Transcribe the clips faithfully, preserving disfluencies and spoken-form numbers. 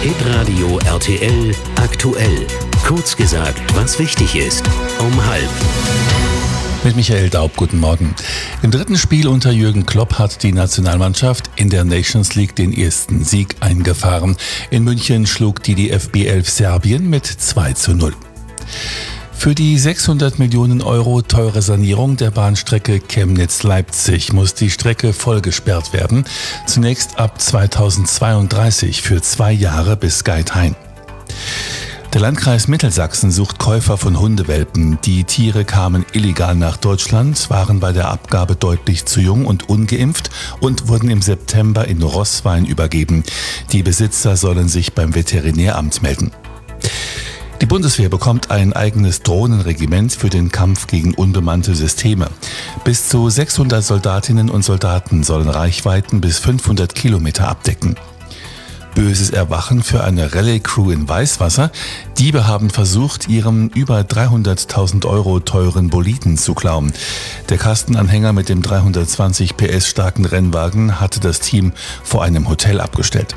Hitradio R T L aktuell. Kurz gesagt, was wichtig ist. Um halb. Mit Michael Daub, guten Morgen. Im dritten Spiel unter Jürgen Klopp hat die Nationalmannschaft in der Nations League den ersten Sieg eingefahren. In München schlug die D F B elf Serbien mit zwei zu null. Für die sechshundert Millionen Euro teure Sanierung der Bahnstrecke Chemnitz-Leipzig muss die Strecke vollgesperrt werden. Zunächst ab zweitausendzweiunddreißig für zwei Jahre bis Geithain. Der Landkreis Mittelsachsen sucht Käufer von Hundewelpen. Die Tiere kamen illegal nach Deutschland, waren bei der Abgabe deutlich zu jung und ungeimpft und wurden im September in Roßwein übergeben. Die Besitzer sollen sich beim Veterinäramt melden. Die Bundeswehr bekommt ein eigenes Drohnenregiment für den Kampf gegen unbemannte Systeme. Bis zu sechshundert Soldatinnen und Soldaten sollen Reichweiten bis fünfhundert Kilometer abdecken. Böses Erwachen für eine Rallye-Crew in Weißwasser. Diebe haben versucht, ihrem über dreihunderttausend Euro teuren Boliden zu klauen. Der Kastenanhänger mit dem dreihundertzwanzig P S starken Rennwagen hatte das Team vor einem Hotel abgestellt.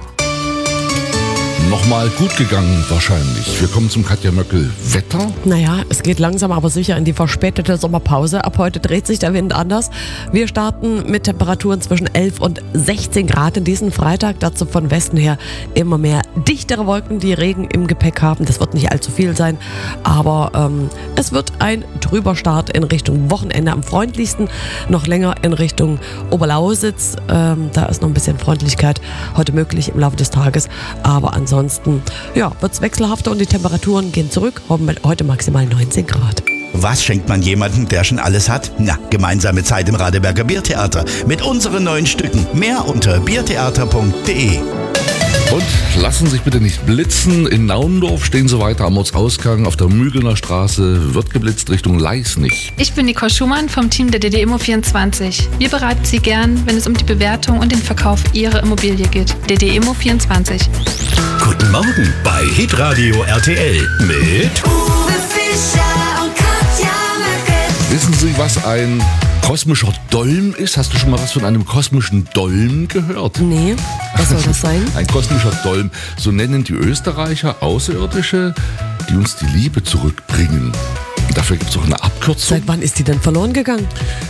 Nochmal gut gegangen wahrscheinlich. Wir kommen zum Katja Möckel. Wetter? Naja, es geht langsam aber sicher in die verspätete Sommerpause. Ab heute dreht sich der Wind anders. Wir starten mit Temperaturen zwischen elf und sechzehn Grad in diesen Freitag. Dazu von Westen her immer mehr dichtere Wolken, die Regen im Gepäck haben. Das wird nicht allzu viel sein, aber ähm, es wird ein trüber Start in Richtung Wochenende. Am freundlichsten noch länger in Richtung Oberlausitz. Ähm, da ist noch ein bisschen Freundlichkeit heute möglich im Laufe des Tages, aber ansonsten Ansonsten ja, wird es wechselhafter und die Temperaturen gehen zurück. Heute maximal neunzehn Grad. Was schenkt man jemandem, der schon alles hat? Na, gemeinsame Zeit im Radeberger Biertheater. Mit unseren neuen Stücken. Mehr unter biertheater punkt de. Und lassen sich bitte nicht blitzen. In Naundorf stehen sie weiter am Ortsausgang. Auf der Mügelner Straße wird geblitzt Richtung Leisnig. Ich bin Nicole Schumann vom Team der D D Immo vierundzwanzig. Wir beraten Sie gern, wenn es um die Bewertung und den Verkauf Ihrer Immobilie geht. D D Immo vierundzwanzig. Guten Morgen bei Hitradio R T L mit Uwe Fischer und Katja Möckel. Wissen Sie, was ein kosmischer Dolm ist? Hast du schon mal was von einem kosmischen Dolm gehört? Nee, was soll das sein? Ein kosmischer Dolm, so nennen die Österreicher Außerirdische, die uns die Liebe zurückbringen. Und dafür gibt es auch eine Abkürzung. Seit wann ist die denn verloren gegangen?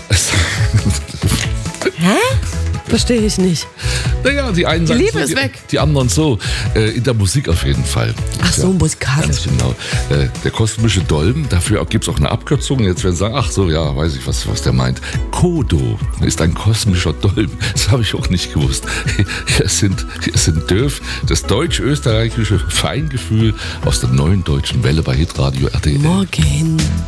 Hä? Verstehe ich nicht. Naja, die einen Die sagen Liebe so, ist die, weg. die anderen so. Äh, in der Musik auf jeden Fall. Ach so, Ja, musikalisch. Ganz genau. Äh, der kosmische Dolm, dafür gibt es auch eine Abkürzung. Jetzt werden Sie sagen, ach so, ja, weiß ich, was, was der meint. Kodo ist ein kosmischer Dolm. Das habe ich auch nicht gewusst. Es sind, es sind Döf, das deutsch-österreichische Feingefühl aus der neuen deutschen Welle bei Hitradio R T L. Morgen.